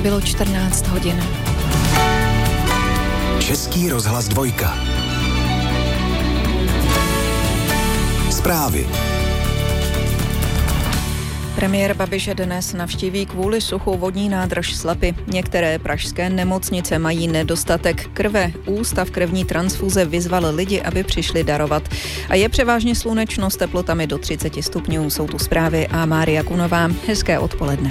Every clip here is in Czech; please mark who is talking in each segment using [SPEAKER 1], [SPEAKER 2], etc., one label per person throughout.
[SPEAKER 1] bylo 14 hodin.
[SPEAKER 2] Český rozhlas 2. Zprávy.
[SPEAKER 1] Premiér Babiš dnes navštíví kvůli suchu vodní nádrž Slapy. Některé pražské nemocnice mají nedostatek krve. Ústav krevní transfuze vyzval lidi, aby přišli darovat. A je převážně slunečno s teplotami do 30 stupňů. Jsou tu zprávy a Mária Kunová. Hezké odpoledne.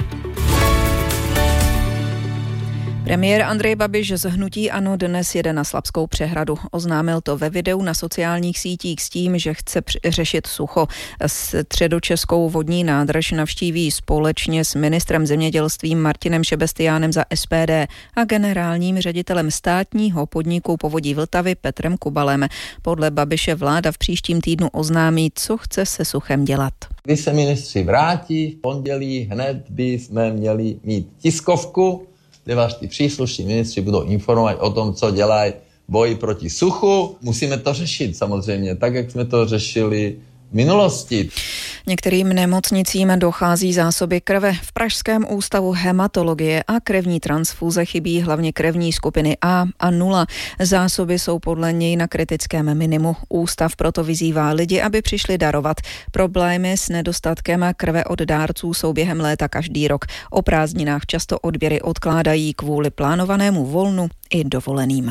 [SPEAKER 1] Premiér Andrej Babiš z hnutí ANO dnes jede na Slapskou přehradu. Oznámil to ve videu na sociálních sítích s tím, že chce řešit sucho. Středočeskou vodní nádrž navštíví společně s ministrem zemědělství Martinem Šebestiánem za SPD a generálním ředitelem státního podniku Povodí Vltavy Petrem Kubalem. Podle Babiše vláda v příštím týdnu oznámí, co chce se suchem dělat.
[SPEAKER 3] Když se ministři vrátí v pondělí, hned bychom měli mít tiskovku, kde vás ty příslušní ministři budou informovat o tom, co dělají boji proti suchu. Musíme to řešit samozřejmě, tak, jak jsme to řešili v minulosti.
[SPEAKER 1] Některým nemocnicím dochází zásoby krve. V Pražském ústavu hematologie a krevní transfuze chybí hlavně krevní skupiny A a 0. Zásoby jsou podle něj na kritickém minimu. Ústav proto vyzývá lidi, aby přišli darovat. Problémy s nedostatkem krve od dárců jsou během léta každý rok. O prázdninách často odběry odkládají kvůli plánovanému volnu i dovoleným.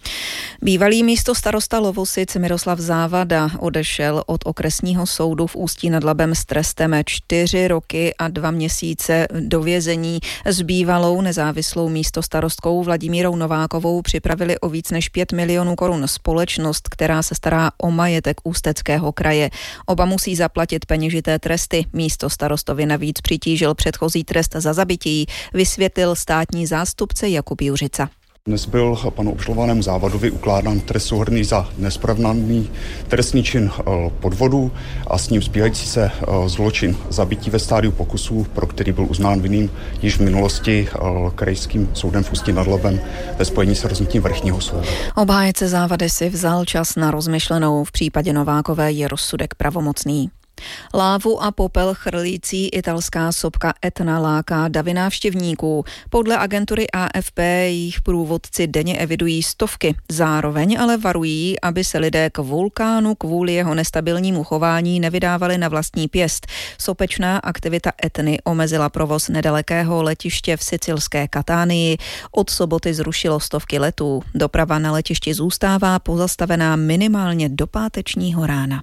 [SPEAKER 1] Bývalý místostarosta Lovosic Miroslav Závada odešel od okresního soudu v Ústí nad Labem s trestem 4 roky a 2 měsíce do vězení. S bývalou nezávislou místostarostkou Vladimírou Novákovou připravili o víc než 5 milionů korun společnost, která se stará o majetek Ústeckého kraje. Oba musí zaplatit peněžité tresty. Místostarostovi navíc přitížil předchozí trest za zabití, vysvětlil státní zástupce Jakub Juřica.
[SPEAKER 4] Dnes byl panu obžalovanému Závadovi ukládán trest souhrnný za nespravný trestný čin podvodu a s ním spíhající se zločin zabití ve stádiu pokusů, pro který byl uznán vinným již v minulosti krajským soudem v Ústí nad Labem ve spojení s rozhodnutím vrchního soudu.
[SPEAKER 1] Obhájce Závady si vzal čas na rozmyšlenou. V případě Novákové je rozsudek pravomocný. Lávu a popel chrlící italská sopka Etna láká davy návštěvníků. Podle agentury AFP jejich průvodci denně evidují stovky. Zároveň ale varují, aby se lidé k vulkánu kvůli jeho nestabilnímu chování nevydávali na vlastní pěst. Sopečná aktivita Etny omezila provoz nedalekého letiště v sicilské Katánii. Od soboty zrušilo stovky letů. Doprava na letišti zůstává pozastavená minimálně do pátečního rána.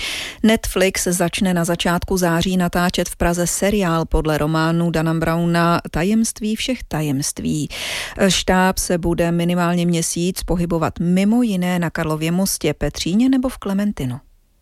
[SPEAKER 1] Netflix začne na začátku září natáčet v Praze seriál podle románu Dana Browna Tajemství všech tajemství. Štáb se bude minimálně měsíc pohybovat mimo jiné na Karlově mostě, Petříně nebo v Klementinu.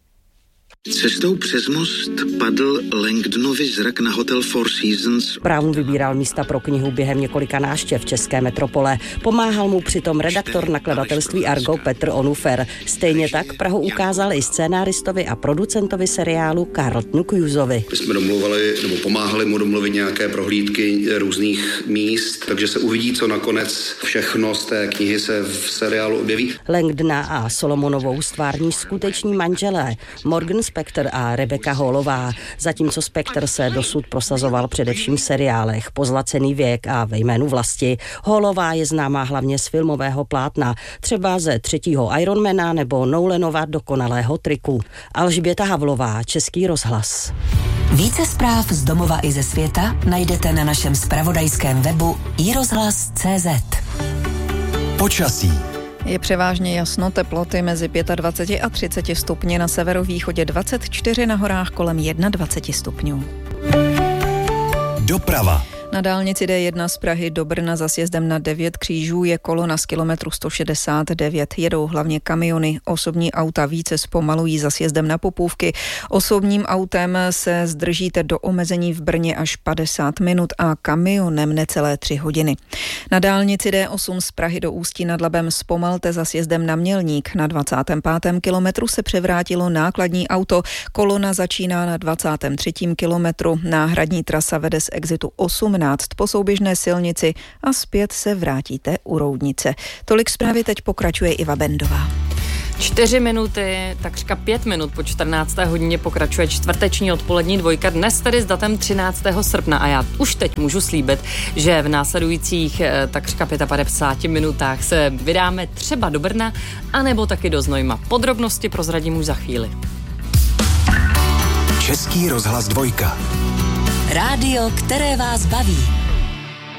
[SPEAKER 5] Cestou přes most padl Langdonovi zrak na hotel Four Seasons.
[SPEAKER 6] Brown vybíral místa pro knihu během několika návštěv české metropole. Pomáhal mu přitom redaktor nakladatelství Argo Petr Onufer. Stejně tak Prahu ukázal i scénáristovi a producentovi seriálu Carltonu Cruisovi.
[SPEAKER 7] My jsme domluvali, nebo pomáhali mu domluvit nějaké prohlídky různých míst, takže se uvidí, co nakonec všechno z té knihy se v seriálu objeví.
[SPEAKER 6] Langdona a Solomonovou stvární skuteční manželé Morgan Spector a Rebecca Hallová. Zatímco Spector se dosud prosazoval především v seriálech Pozlacený věk a Ve jménu vlasti, Hallová je známá hlavně z filmového plátna, třeba ze 3. Ironmana nebo Nolanova Dokonalého triku. Alžběta Havlová, Český rozhlas.
[SPEAKER 8] Více zpráv z domova i ze světa najdete na našem zpravodajském webu iRozhlas.cz.
[SPEAKER 2] Počasí.
[SPEAKER 1] Je převážně jasno, teploty mezi 25 a 30 stupni, na severovýchodě 24, na horách kolem 21 stupňů.
[SPEAKER 2] Doprava.
[SPEAKER 1] Na dálnici D1 z Prahy do Brna za sjezdem na 9 křížů je kolona z kilometru 169. Jedou hlavně kamiony. Osobní auta více zpomalují za sjezdem na Popůvky. Osobním autem se zdržíte do omezení v Brně až 50 minut a kamionem necelé 3 hodiny. Na dálnici D8 z Prahy do Ústí nad Labem zpomalte za sjezdem na Mělník. Na 25. kilometru se převrátilo nákladní auto. Kolona začíná na 23. kilometru. Náhradní trasa vede z exitu 18 po souběžné silnici a zpět se vrátíte u Roudnice. Tolik zprávy, teď pokračuje Iva Bendová.
[SPEAKER 2] 4 minuty, takřka 5 minut po 14. hodině pokračuje čtvrteční odpolední dvojka, dnes tedy s datem 13. srpna a já už teď můžu slíbit, že v následujících takřka 55 minutách se vydáme třeba do Brna, anebo taky do Znojma. Podrobnosti prozradím už za chvíli.
[SPEAKER 8] Český rozhlas 2. Rádio, které vás baví.